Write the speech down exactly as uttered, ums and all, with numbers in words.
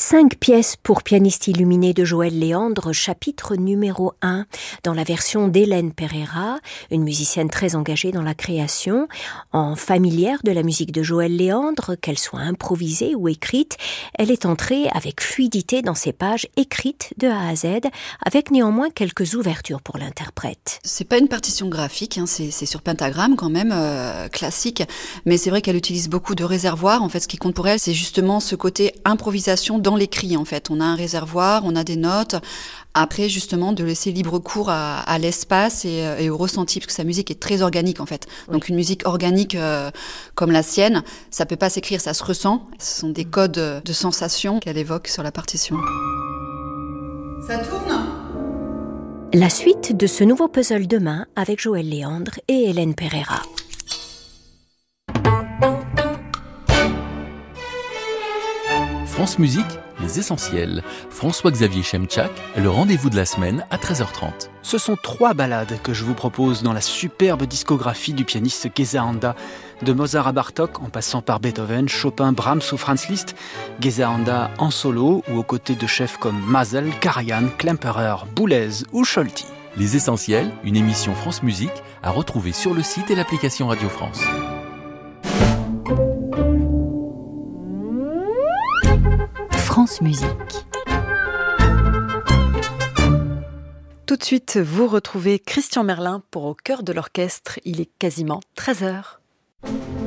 Cinq pièces pour pianiste illuminé de Joël Léandre, chapitre numéro un, dans la version d'Hélène Pereira, une musicienne très engagée dans la création. En familière de la musique de Joël Léandre, qu'elle soit improvisée ou écrite, elle est entrée avec fluidité dans ses pages écrites de A à Z, avec néanmoins quelques ouvertures pour l'interprète. C'est pas une partition graphique, hein, c'est, c'est sur pentagramme quand même, euh, classique, mais c'est vrai qu'elle utilise beaucoup de réservoirs. En fait, ce qui compte pour elle, c'est justement ce côté improvisation dans l'écrit, en fait. On a un réservoir, on a des notes. Après, justement, de laisser libre cours à, à l'espace et, et au ressenti, parce que sa musique est très organique, en fait. Oui. Donc, une musique organique euh, comme la sienne, ça peut pas s'écrire, ça se ressent. Ce sont des codes de sensations qu'elle évoque sur la partition. Ça tourne ? La suite de ce nouveau puzzle demain avec Joël Léandre et Hélène Pereira. France Musique, les essentiels. François-Xavier Chemchak, le rendez-vous de la semaine à treize heures trente. Ce sont trois ballades que je vous propose dans la superbe discographie du pianiste Geza Anda. De Mozart à Bartók, en passant par Beethoven, Chopin, Brahms ou Franz Liszt, Geza Anda en solo ou aux côtés de chefs comme Mazel, Karajan, Klemperer, Boulez ou Scholti. Les essentiels, une émission France Musique à retrouver sur le site et l'application Radio France. France Musique. Tout de suite, vous retrouvez Christian Merlin pour Au cœur de l'orchestre. Il est quasiment treize heures.